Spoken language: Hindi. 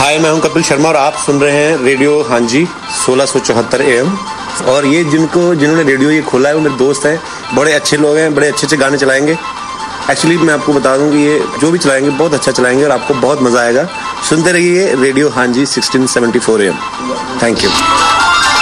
हाय, मैं हूं कपिल शर्मा और आप सुन रहे हैं रेडियो हांजी 1674 AM। और ये जिन्होंने रेडियो ये खोला है वो मेरे दोस्त हैं, बड़े अच्छे लोग हैं, बड़े अच्छे गाने चलाएंगे। एक्चुअली मैं आपको बता दूं कि ये जो भी चलाएंगे बहुत अच्छा चलाएंगे और आपको बहुत मजा आएगा। सुनते रहिए रेडियो हांजी 1674 AM। Thank you.